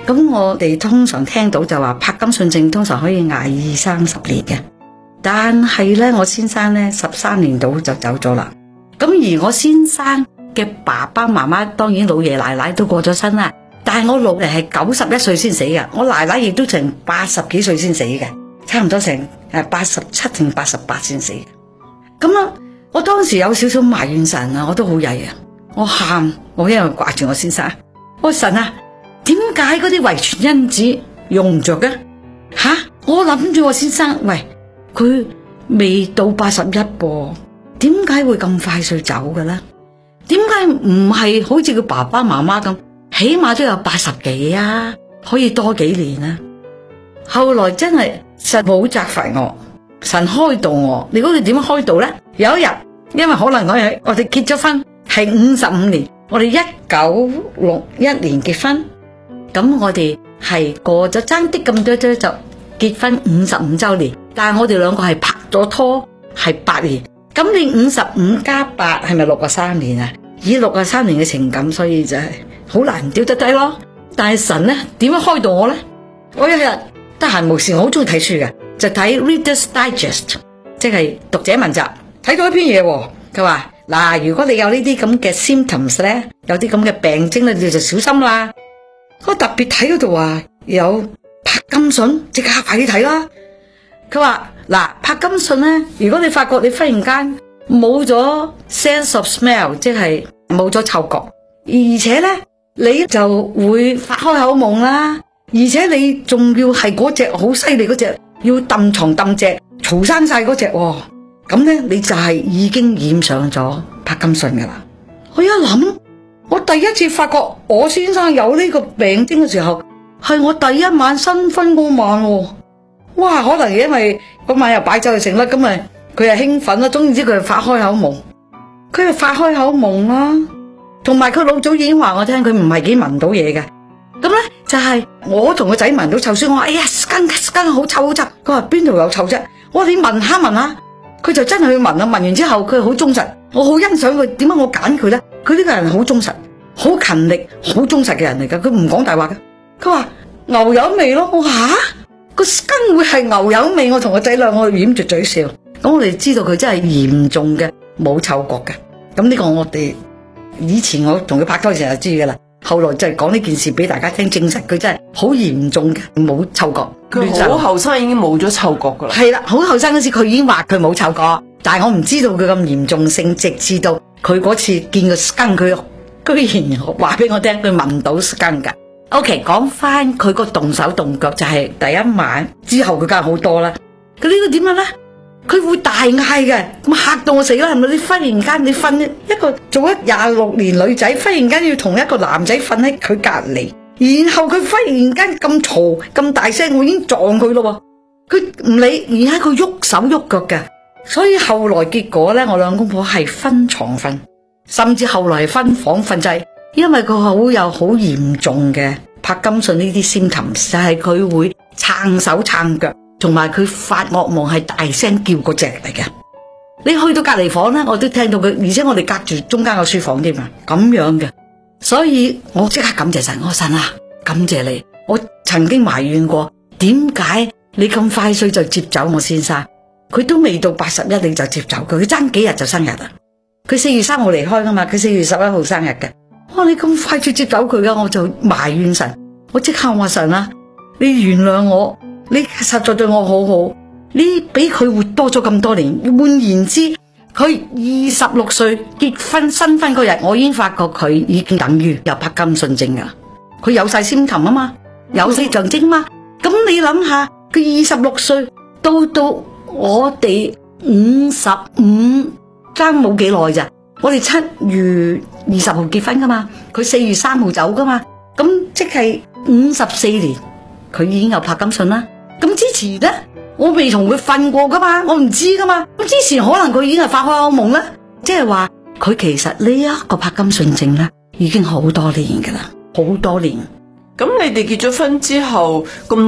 咁我哋通常聽到就話柏金遜症通常可以捱20-30年嘅，但係咧我先生咧13年到就走咗啦。咁而我先生嘅爸爸媽媽當然老爺奶奶都過咗身啦，但係我老爺係91歲先死嘅，我奶奶亦都成80幾歲先死嘅，差唔多成87定88先死嘅。咁啊，我當時有少少埋怨神啊，我都好曳啊，我喊，我因為掛住我先生，我話神啊，點解嗰啲遺傳因子用唔着嘅？我諗住我先生，喂，佢未到81噃，點解會咁快脆走嘅咧？點解唔係好似佢爸爸媽媽咁，起碼都有80幾啊，可以多幾年啊？後來真係神冇責罰我，神開導我。你估佢點樣開導咧？有一日，因為可能我哋結咗婚係55年，我哋1961年結婚，咁我哋係過咗爭啲咁多就結婚55周年，但係我哋兩個係拍咗拖係8年。咁你55加8係咪63年啊？以63年嘅情感，所以就係好難丟得低咯。但係神咧點樣開導我咧？我一日得閒無事，我好中意睇書嘅，就睇 Reader's Digest， 即係讀者文集，睇到一篇嘢，佢話嗱，如果你有呢啲咁嘅 symptoms 咧，有啲咁嘅病徵咧，你就小心啦。我特別睇嗰度話有柏金遜，即刻快啲睇啦。佢話嗱，柏金遜咧，如果你發覺你忽然間冇咗 sense of smell， 即係冇咗嗅覺，而且咧你就會發開口夢啦，而且你仲要係嗰隻好犀利嗰隻，要揼床揼隻嘈生晒嗰隻，咁咧你就係已經染上咗柏金遜噶啦。我一諗，我第一次發覺我先生有呢個病徵嘅時候，係我第一晚新婚嗰晚。哇，可能因為嗰晚又擺酒去食啦，咁咪佢又興奮啦，總之佢就發開口夢，佢就發開口夢啦。同埋佢老早已經話我聽，佢唔係幾聞到嘢嘅。咁咧就係我同個仔聞到臭酸，我話哎呀，根好臭好臭。佢話邊度有臭啫？我話你聞下聞下，佢就真係去聞啦。聞完之後佢好忠實，我好欣賞佢。點解我揀佢咧？佢呢個人好忠實，好勤力，好忠實嘅人嚟噶。佢唔講大話嘅。佢話牛油味咯，我話個根會係牛油味，我同個仔兩個掩住嘴笑。咁我哋知道佢真係嚴重嘅冇嗅覺嘅。咁呢個我哋以前我同佢拍拖嘅時候就知噶啦。後來就係講呢件事俾大家聽，證實佢真係好嚴重嘅冇嗅覺。 佢好後生已經冇咗嗅覺噶啦。 係啦，好後生嗰時佢已經話佢冇嗅覺，但係我唔知道佢咁嚴重性，直至到佢嗰次見個根，佢居然話俾我聽佢聞到根噶。OK， 講翻佢個動手動腳就係第一晚之後佢梗係好多啦。佢呢個點樣咧？佢會大嗌嘅，咁嚇到我死啦！係咪？你忽然間你瞓一個做咗26年女仔，忽然間要同一個男仔瞓喺佢隔籬，然後佢忽然間咁嘈咁大聲，我已經撞佢咯。佢唔理，而家佢喐手喐腳嘅，所以後來結果咧，我兩公婆係分床瞓，甚至後來係分房瞓，就係因為佢有好嚴重嘅柏金遜呢啲 symptoms， 就係佢會撐手撐腳。同埋佢發噩夢係大聲叫嗰隻嚟嘅，你去到隔離房咧，我都聽到佢，而且我哋隔住中間個書房添啊，咁樣嘅，所以我即刻感謝神，我神啊，感謝你，我曾經埋怨過，點解你咁快脆就接走我先生？佢都未到81你就接走佢，佢爭幾日就生日啦，佢4月3號離開噶嘛，佢4月11號生日嘅，哇，你咁快脆接走佢噶，我就埋怨神，我即刻話神啊，你原諒我。你實在對我好好，你俾佢活多咗咁多年。換言之，佢26歲結婚新婚嗰日，我已經發覺佢已經等於有柏金遜症噶，佢有晒先琴啊嘛，有晒象徵嘛。咁你諗下，佢26歲到我哋55爭冇幾耐咋？我哋7月20號結婚噶嘛，佢4月3號走噶嘛，咁即係54年，佢已經有柏金遜啦。咁之前咧，我未同佢瞓過噶嘛，我唔知噶嘛。咁之前可能佢已經係發開口夢啦，即係話佢其實呢一個柏金遜症咧，已經好多年噶啦，好多年。 咁你哋結咗婚之後咁